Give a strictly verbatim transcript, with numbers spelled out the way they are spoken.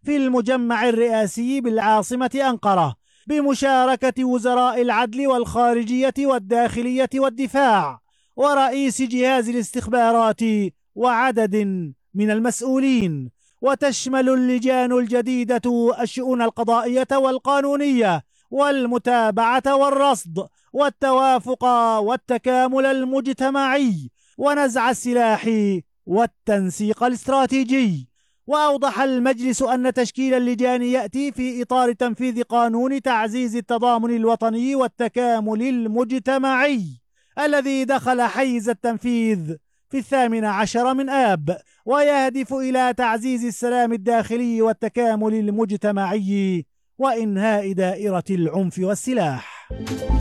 في المجمع الرئاسي بالعاصمة أنقرة بمشاركة وزراء العدل والخارجية والداخلية والدفاع ورئيس جهاز الاستخبارات وعدد من المسؤولين. وتشمل اللجان الجديدة الشؤون القضائية والقانونية والمتابعة والرصد والتوافق والتكامل المجتمعي ونزع السلاح والتنسيق الاستراتيجي. وأوضح المجلس أن تشكيل اللجان يأتي في إطار تنفيذ قانون تعزيز التضامن الوطني والتكامل المجتمعي الذي دخل حيز التنفيذ في الثامن عشر من آب، ويهدف إلى تعزيز السلام الداخلي والتكامل المجتمعي وإنهاء دائرة العنف والسلاح.